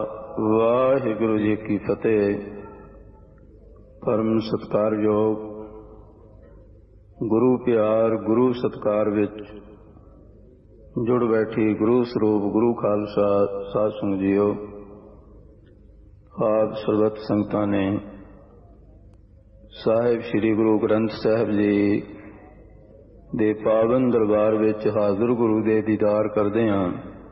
ਵਾਹਿਗੁਰੂ ਜੀ ਕੀ ਫਤਿਹ। ਪਰਮ ਸਤਿਕਾਰਯੋਗ ਗੁਰੂ ਪਿਆਰ ਗੁਰੂ ਸਤਿਕਾਰ ਵਿੱਚ ਜੁੜ ਬੈਠੀ ਗੁਰੂ ਸਰੂਪ ਗੁਰੂ ਖਾਲਸਾ ਸਾਧ ਸੰਗਤ ਜੀਓ, ਆਪ ਸਰਬੱਤ ਸੰਗਤਾਂ ਨੇ ਸਾਹਿਬ ਸ੍ਰੀ ਗੁਰੂ ਗ੍ਰੰਥ ਸਾਹਿਬ ਜੀ ਦੇ ਪਾਵਨ ਦਰਬਾਰ ਵਿੱਚ ਹਾਜ਼ਰ ਗੁਰੂ ਦੇ ਦੀਦਾਰ ਕਰਦੇ ਹਾਂ।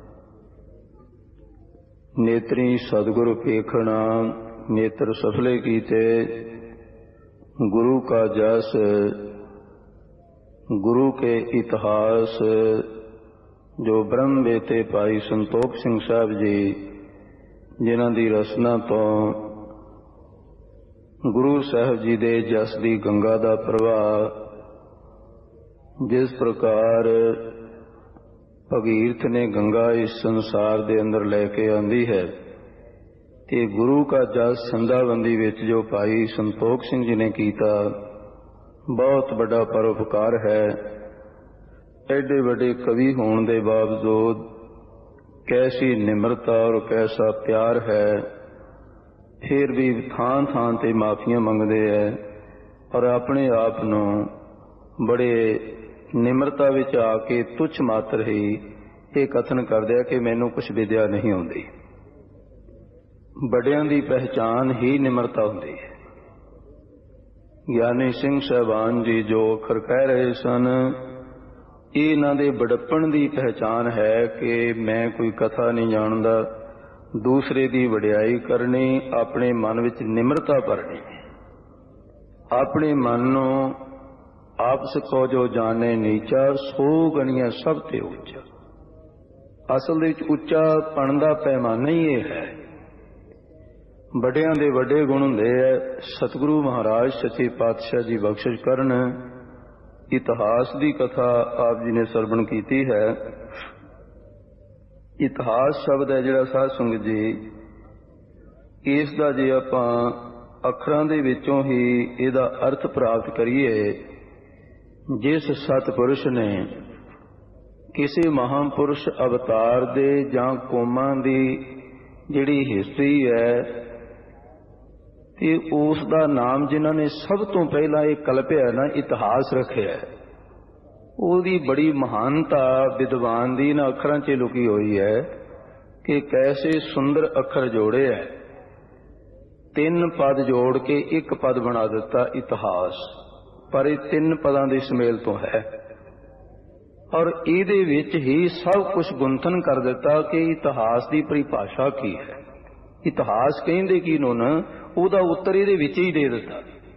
ਨੇਤਰੀ ਸਤਿਗੁਰ ਪੇਖਣਾ ਨੇਤਰ ਸਫਲੇ ਕੀਤੇ, गुरु का जस गुरु के इतिहास। जो ब्रह्म बेते भाई संतोख सिंह साहब जी जिन्हां दी रचना तो गुरु साहब जी दे जस दी गंगा दा प्रवाह जिस प्रकार भगीरथ ने गंगा इस संसार दे अंदर लैके आंदी है, कि गुरु का जस संधाबंदी विच जो भाई संतोख सिंह जी ने कीता बहुत बड़ा परोपकार है। एडे बड़े कवि होने के बावजूद कैसी निम्रता और कैसा प्यार है, फिर भी थान थान ते माफियां मंगते हैं और अपने आप नूं बड़े निम्रता विच आके तुच्छ मात्र ही ये कथन करदे कि मैनूं कुछ विद्या नहीं आउंदी। बड़ियां दी पहचान ही निम्रता हुंदी है। ज्ञानी सिंह साहबान जी जो अखर कह रहे सन, इन्हां दे बड़प्पण दी पहचान है कि मैं कोई कथा नहीं जानदा, दूसरे दी वडियाई करनी, अपने मन विच निम्रता भरनी, अपने मन नूं आपस को जो जाने नीचा सो गणिया सब ते उच्चा। असल दे विच उच्चा पन दा पैमाना ही ये है। बड़ियां दे वड्डे गुण हुंदे है। सतगुरु महाराज सच्चे पातशाह जी बख्शिश करन, इतिहास की कथा आप जी ने सरवण की है। इतिहास शब्द है जिहड़ा साध संगत जी, इसका जे आपां अखरां दे विचों ही इहदा अर्थ प्राप्त करिए, जिस सतपुरुष ने किसी महापुरुष अवतार दे जां कौमां दी जिहड़ी हिस्ट्री है, कि उस दा नाम जिन्हां ने सब तो पहला ये कल्पिया ना इतिहास रखे है, उसकी बड़ी महानता विद्वान दी ना अखरां च लुकी हुई है कि कैसे सुंदर अखर जोड़े है। 3 पद जोड़ के एक पद बना दिता इतिहास, पर ये 3 पदां दी सुमेल तो है और इहदे विच ही सब कुछ गुंथन कर दिता कि इतिहास की परिभाषा की है। इतिहास कहिंदे की नूं ना ਉਹਦਾ उत्तर ਇਹਦੇ ਵਿੱਚ ही दे दिता।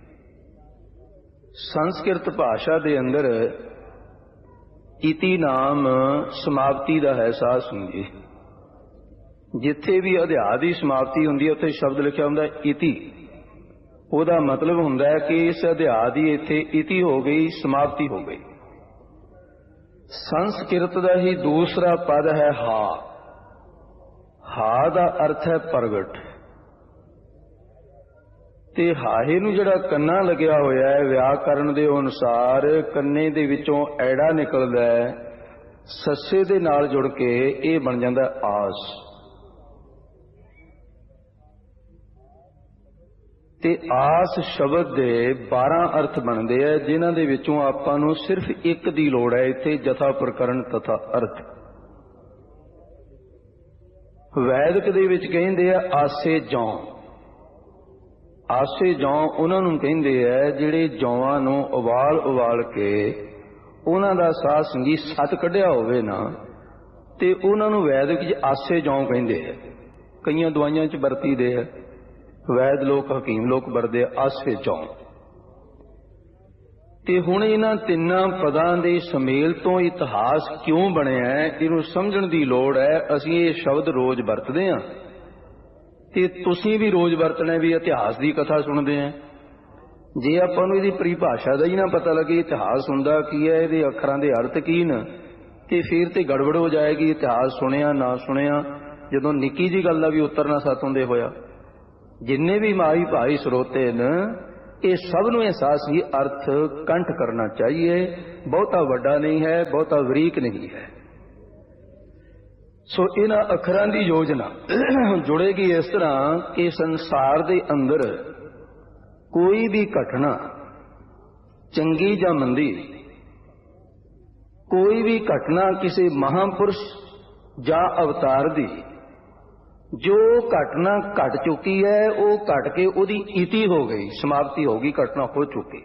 संस्कृत भाषा दे अंदर इति नाम समाप्ति का है। साध संगत जी, जिथे भी अध्याय की समाप्ति हुंदी है उत्थे शब्द लिखा हुंदा इति। ਉਹਦਾ मतलब हुंदा है कि इस अध्याय की इत्थे इति हो गई, समाप्ति हो गई। संस्कृत का ही दूसरा पद है हा। हा का अर्थ है प्रगट, ते हाहे नूं जिहड़ा कन्ना लग्या होया है, व्याकरण दे अनुसार कन्ने दे विचों ऐड़ा निकलदा है, सस्से दे नाल जुड़ के ये बन जांदा आस। ते आस शब्द दे 12 अर्थ बनदे है, जिन्हां दे विचों आपां नूं सिर्फ एक दी लोड़ है इत्थे, जथा प्रकरण तथा अर्थ। वैदिक दे विच कहिंदे आ आसे जौ। आसे जौ उन्हां नूं कहिंदे है जिहड़े जौआं नूं उबाल उबाल के उन्हां दा साध संगी सत कढिया होवे ना, ते उन्हां नूं वैदिक च आसे जौ कहिंदे है। कईयां दवाइयां च वरती दे है, वैद लोक हकीम लोक वरदे आसे जौ। ते हुण इन्हां 3 पदां दे सुमेल तो इतिहास क्यों बनिया है, इहनूं समझण दी लोड़ है। असीं ये शब्द रोज वरतदे हां ते तुसीं भी रोज वरतना भी इतिहास की कथा सुनते हैं। जे आपां नूं इहदी परिभाषा का ही ना पता लगे इतिहास हुंदा की है, इहदे अखरां दे अर्थ की न, ते फिर ते गड़बड़ हो जाएगी। इतिहास सुनिया ना सुनिया, जदों निक्की जी गल दा भी उत्तर ना सत हुंदे होया। जिन्ने भी माई भाई सरोते न, ये सब नूं एहसास ही अर्थ कंठ करना चाहिए। बहुता वड्डा नहीं है, बहुता वरीक नहीं है। ਸੋ ਇਹਨਾਂ ਅੱਖਰਾਂ ਦੀ ਯੋਜਨਾ ਜੁੜੇਗੀ ਇਸ ਤਰ੍ਹਾਂ ਕਿ ਸੰਸਾਰ ਦੇ ਅੰਦਰ ਕੋਈ ਵੀ ਘਟਨਾ ਚੰਗੀ ਜਾਂ ਮੰਦੀ, ਕੋਈ ਵੀ ਘਟਨਾ ਕਿਸੇ ਮਹਾਂਪੁਰਸ਼ ਜਾਂ ਅਵਤਾਰ ਦੀ ਜੋ ਘਟਨਾ ਘਟ ਚੁੱਕੀ ਹੈ, ਉਹ ਘਟ ਕੇ ਉਹਦੀ ਇਤੀ ਹੋ ਗਈ, ਸਮਾਪਤੀ ਹੋ ਗਈ, ਘਟਨਾ ਹੋ ਚੁੱਕੀ।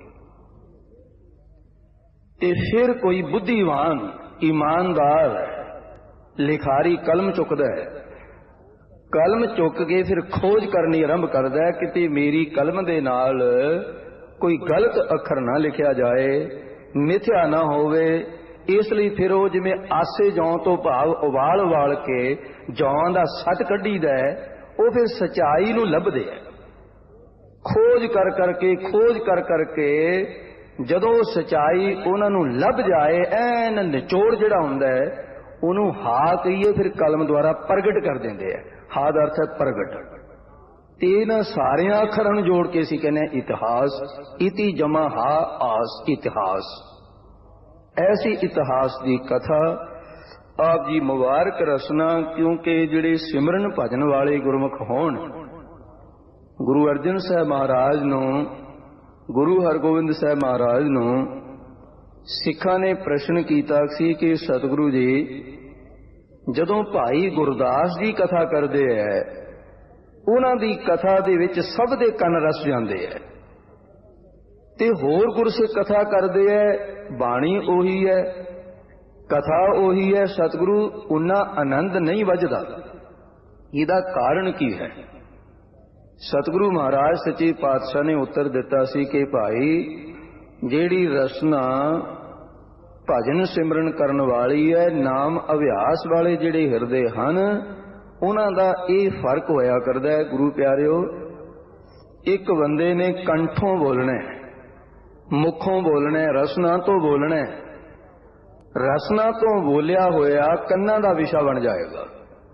ਤੇ ਫਿਰ ਕੋਈ ਬੁੱਧੀਵਾਨ ਈਮਾਨਦਾਰ ਲਿਖਾਰੀ ਕਲਮ ਚੁੱਕਦਾ ਹੈ, ਕਲਮ ਚੁੱਕ ਕੇ ਫਿਰ ਖੋਜ ਕਰਨੀ ਆਰੰਭ ਕਰਦਾ ਹੈ, ਕਿਤੇ ਮੇਰੀ ਕਲਮ ਦੇ ਨਾਲ ਕੋਈ ਗਲਤ ਅੱਖਰ ਨਾ ਲਿਖਿਆ ਜਾਏ, ਮਿਥਿਆ ਨਾ ਹੋਵੇ। ਇਸ ਲਈ ਫਿਰ ਉਹ ਜਿਵੇਂ ਆਸੇ ਜੌਂ ਤੋਂ ਭਾਵ ਉਬਾਲ ਉਬਾਲ ਕੇ ਜੌਂ ਦਾ ਸੱਚ ਕੱਢੀਦਾ ਹੈ, ਉਹ ਫਿਰ ਸਚਾਈ ਨੂੰ ਲੱਭਦੇ ਹੈ। ਖੋਜ ਕਰ ਕਰਕੇ ਜਦੋਂ ਸਚਾਈ ਉਹਨਾਂ ਨੂੰ ਲੱਭ ਜਾਏ, ਐਨ ਨਿਚੋੜ ਜਿਹੜਾ ਹੁੰਦਾ ਹੈ ਉਹਨੂੰ ਹਾ ਕਹੀਏ, ਫਿਰ ਕਲਮ ਦੁਆਰਾ ਪ੍ਰਗਟ ਕਰ ਦਿੰਦੇ ਹੈ। ਹਾ ਦਾ ਅਰਥ ਹੈ ਪ੍ਰਗਟ। ਤੇ ਇਹਨਾਂ ਸਾਰਿਆਂ ਅੱਖਰਾਂ ਨੂੰ ਜੋੜ ਕੇ ਅਸੀਂ ਕਹਿੰਦੇ ਹਾਂ ਇਤਿਹਾਸ। ਇਤੀ ਜਮਾ ਹਾ ਆਸ, ਇਤਿਹਾਸ। ਐਸੀ ਇਤਿਹਾਸ ਦੀ ਕਥਾ ਆਪ ਜੀ ਮੁਬਾਰਕ ਰਸਨਾ, ਕਿਉਂਕਿ ਜਿਹੜੇ ਸਿਮਰਨ ਭਜਨ ਵਾਲੇ ਗੁਰਮੁਖ ਹੋਣ, ਗੁਰੂ ਅਰਜਨ ਸਾਹਿਬ ਮਹਾਰਾਜ ਨੂੰ, ਗੁਰੂ ਹਰਗੋਬਿੰਦ ਸਾਹਿਬ ਮਹਾਰਾਜ ਨੂੰ ਸਿੱਖਾਂ ਨੇ ਪ੍ਰਸ਼ਨ ਕੀਤਾ ਸੀ ਕਿ ਸਤਿਗੁਰੂ ਜੀ, ਜਦੋਂ ਭਾਈ ਗੁਰਦਾਸ ਜੀ ਕਥਾ ਕਰਦੇ ਹੈ, ਉਹਨਾਂ ਦੀ ਕਥਾ ਦੇ ਵਿੱਚ ਸਭ ਦੇ ਕੰਨ ਰਸ ਜਾਂਦੇ ਹੈ, ਤੇ ਹੋਰ ਗੁਰਸਿੱਖ ਕਥਾ ਕਰਦੇ ਹੈ, ਬਾਣੀ ਉਹੀ ਹੈ, ਕਥਾ ਉਹੀ ਹੈ, ਸਤਿਗੁਰੂ ਉਨਾ ਆਨੰਦ ਨਹੀਂ ਵੱਜਦਾ। ਇਹਦਾ ਕਾਰਨ ਕੀ ਹੈ? ਸਤਿਗੁਰੂ ਮਹਾਰਾਜ ਸੱਚੇ ਪਾਤਸ਼ਾਹ ਨੇ ਉੱਤਰ ਦਿੱਤਾ ਸੀ ਕਿ ਭਾਈ, ਜਿਹੜੀ ਰਸਨਾ ਭਜਨ ਸਿਮਰਨ ਕਰਨ ਵਾਲੀ ਹੈ, ਨਾਮ ਅਭਿਆਸ ਵਾਲੇ ਜਿਹੜੇ ਹਿਰਦੇ ਹਨ, ਉਹਨਾਂ ਦਾ ਇਹ ਫਰਕ ਹੋਇਆ ਕਰਦਾ ਹੈ। ਗੁਰੂ ਪਿਆਰਿਓ, ਇੱਕ ਬੰਦੇ ਨੇ ਕੰਠੋਂ ਬੋਲਣਾ, ਮੁਖੋਂ ਬੋਲਣਾ, ਰਸਨਾ ਤੋਂ ਬੋਲਣਾ, ਰਸਨਾ ਤੋਂ ਬੋਲਿਆ ਹੋਇਆ ਕੰਨਾਂ ਦਾ ਵਿਸ਼ਾ ਬਣ ਜਾਏਗਾ,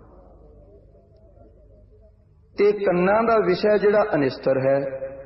ਤੇ ਕੰਨਾਂ ਦਾ ਵਿਸ਼ਾ ਜਿਹੜਾ ਅਨਿਸਤਰ ਹੈ,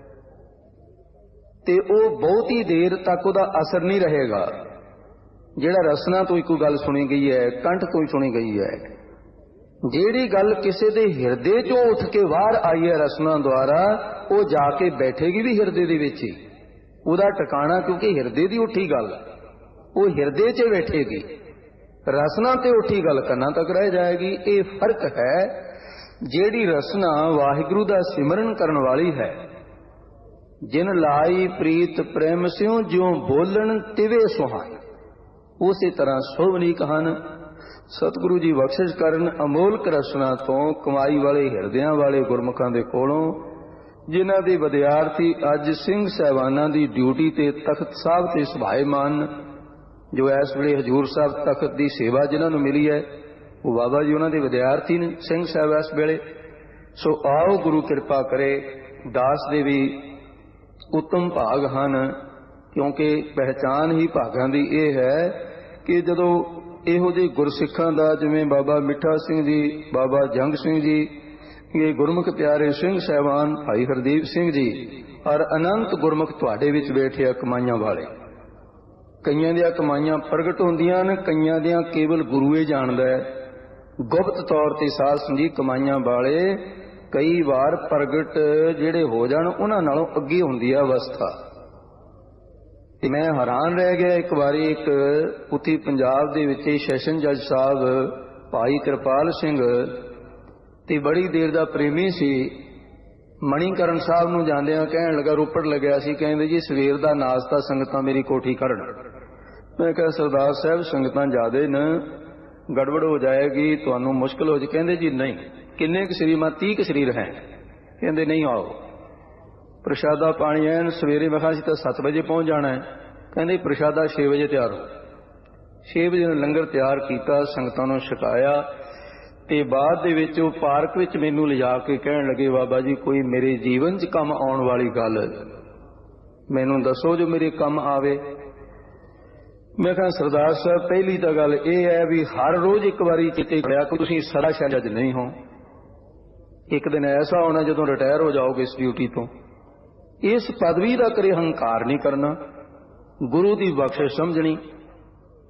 ਤੇ ਉਹ ਬਹੁਤੀ ਦੇਰ ਤੱਕ ਉਹਦਾ ਅਸਰ ਨਹੀਂ ਰਹੇਗਾ। ਜਿਹੜਾ ਰਸਨਾ ਤੋਂ ਕੋਈ ਗੱਲ ਸੁਣੀ ਗਈ ਹੈ, ਕੰਠ ਤੋਂ ਹੀ ਸੁਣੀ ਗਈ ਹੈ, ਜਿਹੜੀ ਗੱਲ ਕਿਸੇ ਦੇ ਹਿਰਦੇ ਚੋਂ ਉੱਠ ਕੇ ਬਾਹਰ ਆਈ ਹੈ ਰਸਨਾ ਦੁਆਰਾ, ਉਹ ਜਾ ਕੇ ਬੈਠੇਗੀ ਵੀ ਹਿਰਦੇ ਦੇ ਵਿੱਚ ਹੀ, ਉਹਦਾ ਟਿਕਾਣਾ, ਕਿਉਂਕਿ ਹਿਰਦੇ ਦੀ ਉੱਠੀ ਗੱਲ ਉਹ ਹਿਰਦੇ 'ਚ ਬੈਠੇਗੀ, ਰਸਨਾ ਤੇ ਉੱਠੀ ਗੱਲ ਕੰਨਾਂ ਤੱਕ ਰਹਿ ਜਾਏਗੀ। ਇਹ ਫਰਕ ਹੈ। ਜਿਹੜੀ ਰਸਨਾ ਵਾਹਿਗੁਰੂ ਦਾ ਸਿਮਰਨ ਕਰਨ ਵਾਲੀ ਹੈ, ਜਿਨ ਲਾਈ ਪ੍ਰੀਤ ਪ੍ਰੇਮ ਸਿਉ ਜਿਉ ਬੋਲਣ ਤਿਵੇਂ ਸੁਹਾਨ, ਉਸੇ ਤਰ੍ਹਾਂ ਸੋਭਨੀ ਕਹਨ। ਸਤਿਗੁਰੂ ਜੀ ਬਖਸ਼ਿਸ਼ ਕਰਨ ਅਮੋਲਕ ਰਸਨਾ ਤੋਂ ਕਮਾਈ ਵਾਲੇ ਹਿਰਦਿਆਂ ਵਾਲੇ ਗੁਰਮੁਖਾਂ ਦੇ ਕੋਲੋਂ, ਜਿਨ੍ਹਾਂ ਦੇ ਵਿਦਿਆਰਥੀ ਅੱਜ ਸਿੰਘ ਸਾਹਿਬਾਨਾਂ ਦੀ ਡਿਊਟੀ ਤੇ ਤਖਤ ਸਾਹਿਬ ਤੇ ਸੁਭਾਏਮਾਨ, ਜੋ ਇਸ ਵੇਲੇ ਹਜ਼ੂਰ ਸਾਹਿਬ ਤਖਤ ਦੀ ਸੇਵਾ ਜਿਨ੍ਹਾਂ ਨੂੰ ਮਿਲੀ ਹੈ, ਉਹ ਬਾਬਾ ਜੀ ਉਹਨਾਂ ਦੇ ਵਿਦਿਆਰਥੀ ਨੇ ਸਿੰਘ ਸਾਹਿਬ ਇਸ ਵੇਲੇ। ਸੋ ਆਓ ਗੁਰੂ ਕਿਰਪਾ ਕਰੇ। ਦਾਸ ਦੇ ਵੀ ਉੱਤਮ ਭਾਗ ਹਨ, ਕਿਉਂਕਿ ਪਹਿਚਾਨ ਹੀ ਭਾਗਾਂ ਦੀ ਇਹ ਹੈ ਕਿ ਜਦੋਂ ਇਹੋ ਜਿਹੇ ਗੁਰਸਿੱਖਾਂ ਦਾ, ਜਿਵੇਂ ਬਾਬਾ ਮਿੱਠਾ ਸਿੰਘ ਜੀ, ਬਾਬਾ ਜੰਗ ਸਿੰਘ ਜੀ, ਇਹ ਗੁਰਮੁਖ ਪਿਆਰੇ ਸਿੰਘ ਸਾਹਿਬਾਨ, ਭਾਈ ਹਰਦੀਪ ਸਿੰਘ ਜੀ, ਔਰ ਅਨੰਤ ਗੁਰਮੁਖ ਤੁਹਾਡੇ ਵਿੱਚ ਬੈਠੇ ਆ ਕਮਾਈਆਂ ਵਾਲੇ। ਕਈਆਂ ਦੀਆਂ ਕਮਾਈਆਂ ਪ੍ਰਗਟ ਹੁੰਦੀਆਂ ਨੇ, ਕਈਆਂ ਦੀਆਂ ਕੇਵਲ ਗੁਰੂ ਹੀ ਜਾਣਦਾ ਹੈ। ਗੁਪਤ ਤੌਰ ਤੇ ਸਾਧ ਸੰਗਤ ਕਮਾਈਆਂ ਵਾਲੇ ਕਈ ਵਾਰ ਪ੍ਰਗਟ ਜਿਹੜੇ ਹੋ ਜਾਣ, ਉਹਨਾਂ ਨਾਲੋਂ ਅੱਗੇ ਹੁੰਦੀ ਹੈ ਅਵਸਥਾ। ਤੇ ਮੈਂ ਹੈਰਾਨ ਰਹਿ ਗਿਆ, ਇੱਕ ਵਾਰੀ ਇੱਕ ਉੱਥੇ ਪੰਜਾਬ ਦੇ ਵਿੱਚ ਸੈਸ਼ਨ ਜੱਜ ਸਾਹਿਬ ਭਾਈ ਕਿਰਪਾਲ ਸਿੰਘ, ਤੇ ਬੜੀ ਦੇਰ ਦਾ ਪ੍ਰੇਮੀ ਸੀ, ਮਣੀਕਰਨ ਸਾਹਿਬ ਨੂੰ ਜਾਂਦਿਆਂ ਕਹਿਣ ਲੱਗਾ, ਰੋਪੜ ਲੱਗਿਆ ਸੀ, ਕਹਿੰਦੇ ਜੀ ਸਵੇਰ ਦਾ ਨਾਸ਼ਤਾ ਸੰਗਤਾਂ ਮੇਰੀ ਕੋਠੀ ਕਰਨ। ਮੈਂ ਕਿਹਾ ਸਰਦਾਰ ਸਾਹਿਬ ਸੰਗਤਾਂ ਜ਼ਿਆਦੇ ਨੇ, ਗੜਬੜ ਹੋ ਜਾਏਗੀ, ਤੁਹਾਨੂੰ ਮੁਸ਼ਕਿਲ ਹੋ ਜਾਏ। ਕਹਿੰਦੇ ਜੀ ਨਹੀਂ, ਕਿੰਨੇ ਕੁ ਸਰੀਰ? ਮੈਂ 30 ਕੁ ਸਰੀਰ ਹੈ। ਕਹਿੰਦੇ ਨਹੀਂ, ਆਓ ਪ੍ਰਸ਼ਾਦਾ ਪਾਣੀ ਐਨ ਸਵੇਰੇ। ਮੈਂ ਕਿਹਾ ਅਸੀਂ ਤਾਂ 7 ਵਜੇ ਪਹੁੰਚ ਜਾਣਾ ਹੈ। ਕਹਿੰਦੇ ਪ੍ਰਸ਼ਾਦਾ 6 ਵਜੇ ਤਿਆਰ ਹੋ। 6 ਵਜੇ ਨੂੰ ਲੰਗਰ ਤਿਆਰ ਕੀਤਾ, ਸੰਗਤਾਂ ਨੂੰ ਛਕਾਇਆ, ਤੇ ਬਾਅਦ ਦੇ ਵਿੱਚ ਉਹ ਪਾਰਕ ਵਿੱਚ ਮੈਨੂੰ ਲਿਜਾ ਕੇ ਕਹਿਣ ਲੱਗੇ, ਬਾਬਾ ਜੀ ਕੋਈ ਮੇਰੇ ਜੀਵਨ 'ਚ ਕੰਮ ਆਉਣ ਵਾਲੀ ਗੱਲ ਮੈਨੂੰ ਦੱਸੋ ਜੋ ਮੇਰੇ ਕੰਮ ਆਵੇ। ਮੈਂ ਕਿਹਾ ਸਰਦਾਰ ਸਾਹਿਬ, ਪਹਿਲੀ ਤਾਂ ਗੱਲ ਇਹ ਹੈ ਵੀ ਹਰ ਰੋਜ਼ ਇੱਕ ਵਾਰੀ ਚਿੱਤੇ ਖੜਿਆ ਕਿ ਤੁਸੀਂ ਸਦਾ ਜੱਜ ਨਹੀਂ ਹੋ। ਇੱਕ ਦਿਨ ਐਸਾ ਹੋਣਾ ਜਦੋਂ ਰਿਟਾਇਰ ਹੋ ਜਾਓਗੇ ਇਸ ਡਿਊਟੀ ਤੋਂ। ਇਸ ਪਦਵੀ ਦਾ ਕਰੇ ਹੰਕਾਰ ਨਹੀਂ ਕਰਨਾ, ਗੁਰੂ ਦੀ ਬਖਸ਼ਿਸ਼ ਸਮਝਣੀ।